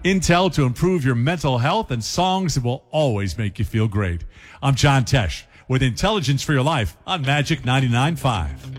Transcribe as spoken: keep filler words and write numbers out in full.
Intel to improve your mental health and songs that will always make you feel great. I'm John Tesh with Intelligence for Your Life on Magic ninety-nine point five.